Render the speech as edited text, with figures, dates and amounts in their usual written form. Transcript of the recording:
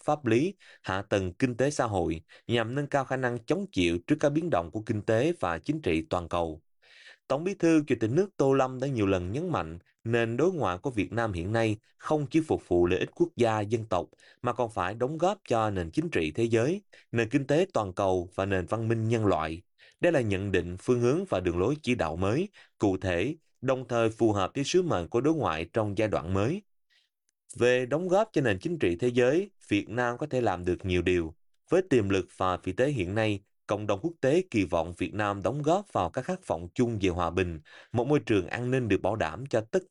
pháp lý, hạ tầng kinh tế xã hội nhằm nâng cao khả năng chống chịu trước các biến động của kinh tế và chính trị toàn cầu. Tổng Bí thư Chủ tịch nước Tô Lâm đã nhiều lần nhấn mạnh nền đối ngoại của Việt Nam hiện nay không chỉ phục vụ lợi ích quốc gia dân tộc mà còn phải đóng góp cho nền chính trị thế giới, nền kinh tế toàn cầu và nền văn minh nhân loại. Đây là nhận định, phương hướng và đường lối chỉ đạo mới, cụ thể, đồng thời phù hợp với sứ mệnh của đối ngoại trong giai đoạn mới. Về đóng góp cho nền chính trị thế giới, Việt Nam có thể làm được nhiều điều. Với tiềm lực và vị thế hiện nay, cộng đồng quốc tế kỳ vọng Việt Nam đóng góp vào các khát vọng chung về hòa bình, một môi trường an ninh được bảo đảm cho tất